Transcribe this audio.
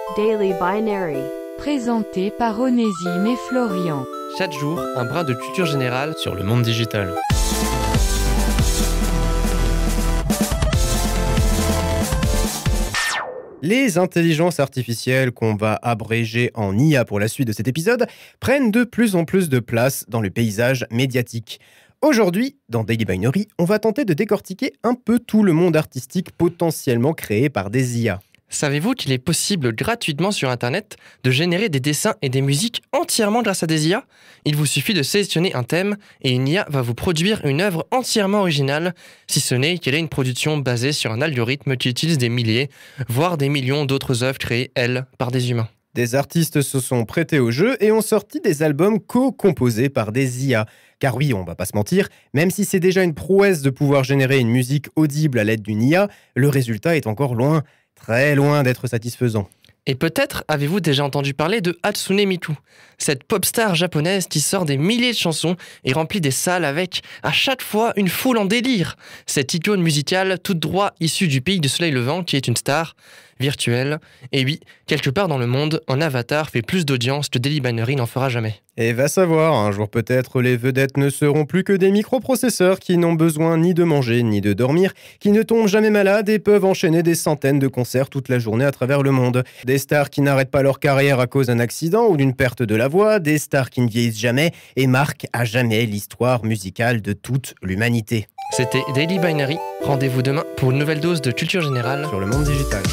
Daily Binary. Présenté par Onésime et Florian. Chaque jour, un brin de culture générale sur le monde digital. Les intelligences artificielles, qu'on va abréger en IA pour la suite de cet épisode, prennent de plus en plus de place dans le paysage médiatique. Aujourd'hui, dans Daily Binary, on va tenter de décortiquer un peu tout le monde artistique potentiellement créé par des IA. Savez-vous qu'il est possible gratuitement sur Internet de générer des dessins et des musiques entièrement grâce à des IA ? Il vous suffit de sélectionner un thème et une IA va vous produire une œuvre entièrement originale, si ce n'est qu'elle est une production basée sur un algorithme qui utilise des milliers, voire des millions d'autres œuvres créées, elles, par des humains. Des artistes se sont prêtés au jeu et ont sorti des albums co-composés par des IA. Car oui, on va pas se mentir, même si c'est déjà une prouesse de pouvoir générer une musique audible à l'aide d'une IA, le résultat est encore loin, très loin d'être satisfaisant. Et peut-être avez-vous déjà entendu parler de Hatsune Miku, cette pop star japonaise qui sort des milliers de chansons et remplit des salles avec, à chaque fois, une foule en délire. Cette icône musicale toute droit issue du pays du soleil levant qui est une star virtuelle. Et oui, quelque part dans le monde, un avatar fait plus d'audience que Daily Binary n'en fera jamais. Et va savoir, un jour peut-être, les vedettes ne seront plus que des microprocesseurs qui n'ont besoin ni de manger ni de dormir, qui ne tombent jamais malades et peuvent enchaîner des centaines de concerts toute la journée à travers le monde. Des stars qui n'arrêtent pas leur carrière à cause d'un accident ou d'une perte de la voix, des stars qui ne vieillissent jamais et marquent à jamais l'histoire musicale de toute l'humanité. C'était Daily Binary. Rendez-vous demain pour une nouvelle dose de culture générale Sur le monde digital.